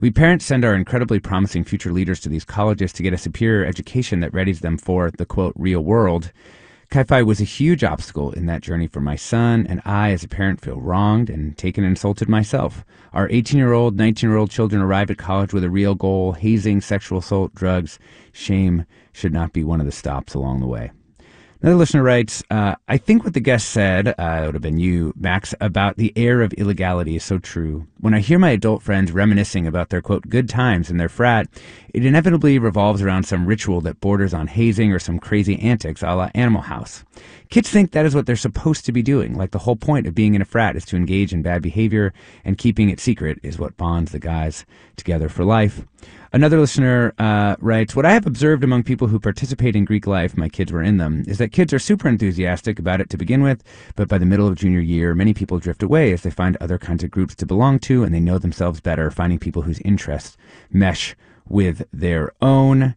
We parents send our incredibly promising future leaders to these colleges to get a superior education that readies them for the, quote, real world. Chi-Phi was a huge obstacle in that journey for my son, and I, as a parent, feel wronged and taken and insulted myself. Our 18-year-old, 19-year-old children arrive at college with a real goal: hazing, sexual assault, drugs. Shame should not be one of the stops along the way. Another listener writes, I think what the guest said, it would have been you, Max, about the air of illegality is so true. When I hear my adult friends reminiscing about their, quote, good times in their frat, it inevitably revolves around some ritual that borders on hazing or some crazy antics a la Animal House. Kids think that is what they're supposed to be doing, like the whole point of being in a frat is to engage in bad behavior, and keeping it secret is what bonds the guys together for life. Another listener writes, what I have observed among people who participate in Greek life, my kids were in them, is that kids are super enthusiastic about it to begin with, but by the middle of junior year, many people drift away as they find other kinds of groups to belong to, and they know themselves better, finding people whose interests mesh with their own.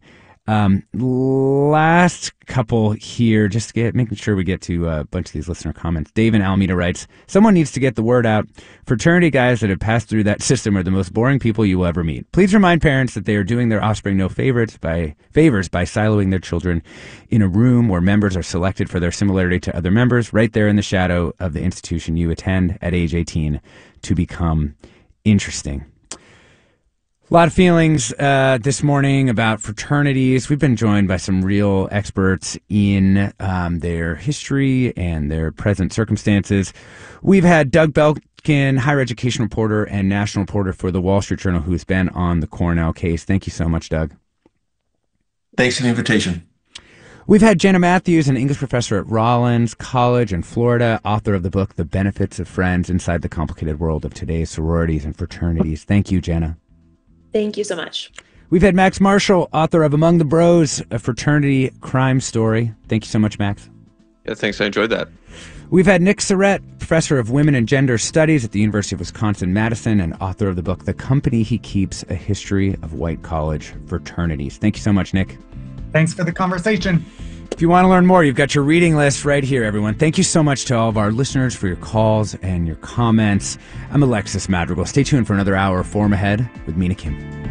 Last couple here, just making sure we get to a bunch of these listener comments. Dave in Alameda writes, someone needs to get the word out. Fraternity guys that have passed through that system are the most boring people you will ever meet. Please remind parents that they are doing their offspring no favors by siloing their children in a room where members are selected for their similarity to other members, right there in the shadow of the institution you attend at age 18 to become interesting. A lot of feelings this morning about fraternities. We've been joined by some real experts in their history and their present circumstances. We've had Doug Belkin, higher education reporter and national reporter for the Wall Street Journal, who's been on the Cornell case. Thank you so much, Doug. Thanks for the invitation. We've had Jenna Matthews, an English professor at Rollins College in Florida, author of the book The Benefits of Friends Inside the Complicated World of Today's Sororities and Fraternities. Thank you, Jenna. Thank you so much. We've had Max Marshall, author of Among the Bros, a fraternity crime story. Thank you so much, Max. Yeah, thanks. I enjoyed that. We've had Nick Surrett, professor of women and gender studies at the University of Wisconsin-Madison and author of the book The Company He Keeps, A History of White College Fraternities. Thank you so much, Nick. Thanks for the conversation. If you want to learn more, you've got your reading list right here, everyone. Thank you so much to all of our listeners for your calls and your comments. I'm Alexis Madrigal. Stay tuned for another hour of Forum Ahead with Mina Kim.